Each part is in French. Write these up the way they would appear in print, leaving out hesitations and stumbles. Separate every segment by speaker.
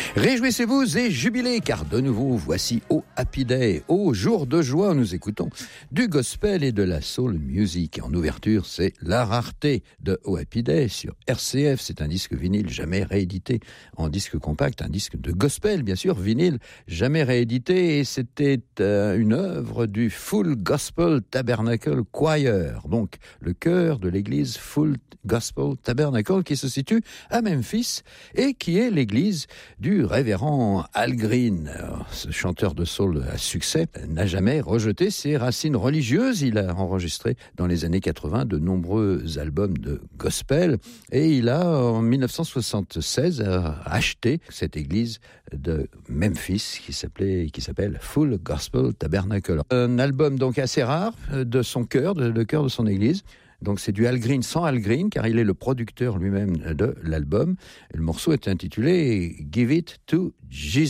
Speaker 1: Réjouissez-vous et jubilez, car de nouveau, voici au Happy Day, au jour de joie, nous écoutons du gospel et de la soul music. En ouverture, c'est La Rareté de au Happy Day sur RCF. C'est un disque vinyle jamais réédité en disque compact, un disque de gospel, bien sûr, vinyle jamais réédité. Et c'était une œuvre du Full Gospel Tabernacle Choir, donc le chœur de l'église Full Gospel Tabernacle qui se situe à Memphis et qui est l'église du révérend Al Green. Alors, ce chanteur de soul à succès n'a jamais rejeté ses racines religieuses. Il a enregistré dans les années 80 de nombreux albums de gospel et il a en 1976 acheté cette église de Memphis qui s'appelle Full Gospel Tabernacle. Un album donc assez rare de son chœur, le chœur de son église. Donc c'est du Al Green sans Al Green, car il est le producteur lui-même de l'album. Le morceau est intitulé « Give It to Jesus »,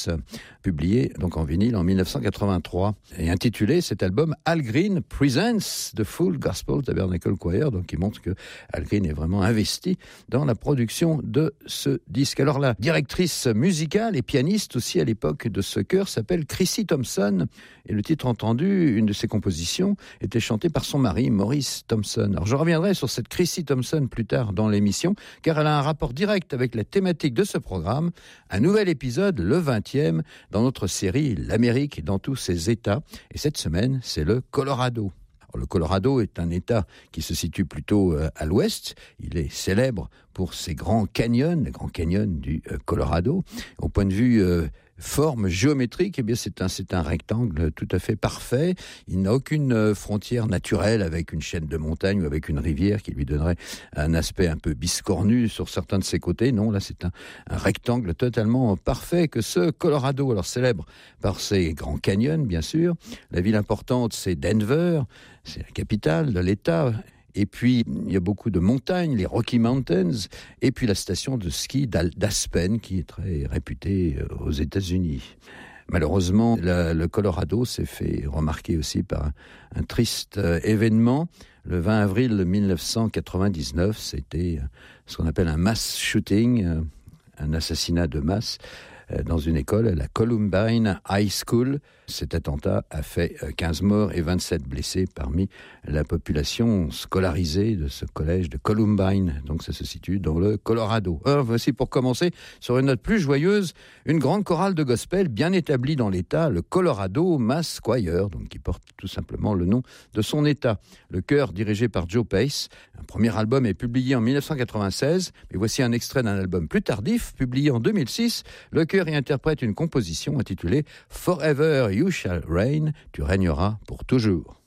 Speaker 1: publié donc en vinyle en 1983. Et intitulé cet album « Al Green Presents the Full Gospel Tabernacle Choir », donc qui montre que Al Green est vraiment investi dans la production de ce disque. Alors la directrice musicale et pianiste aussi à l'époque de ce chœur s'appelle Chrissy Thompson, et le titre entendu, une de ses compositions, était chantée par son mari Maurice Thompson. Alors je reviendrai sur cette Chrissy Thompson plus tard dans l'émission, car elle a un rapport direct avec la thématique de ce programme, un nouvel épisode, le 20e, dans notre série L'Amérique dans tous ses États, et cette semaine, c'est le Colorado. Alors, le Colorado est un État qui se situe plutôt à l'ouest, il est célèbre pour ses grands canyons, les grands canyons du Colorado. Au point de vue forme géométrique, eh bien c'est un rectangle tout à fait parfait. Il n'a aucune frontière naturelle avec une chaîne de montagnes ou avec une rivière qui lui donnerait un aspect un peu biscornu sur certains de ses côtés. Non, là c'est un rectangle totalement parfait que ce Colorado, alors célèbre par ses grands canyons bien sûr. La ville importante c'est Denver, c'est la capitale de l'État. Et puis, il y a beaucoup de montagnes, les Rocky Mountains, et puis la station de ski d'Aspen, qui est très réputée aux États-Unis. Malheureusement, le Colorado s'est fait remarquer aussi par un triste événement. Le 20 avril 1999, c'était ce qu'on appelle un mass shooting, un assassinat de masse dans une école, la Columbine High School. Cet attentat a fait 15 morts et 27 blessés parmi la population scolarisée de ce collège de Columbine. Donc ça se situe dans le Colorado. Alors voici pour commencer, sur une note plus joyeuse, une grande chorale de gospel bien établie dans l'État, le Colorado Mass Choir, donc qui porte tout simplement le nom de son État. Le chœur dirigé par Joe Pace. Un premier album est publié en 1996, mais voici un extrait d'un album plus tardif, publié en 2006. Le chœur y interprète une composition intitulée « Forever You Shall Reign », tu régneras pour toujours.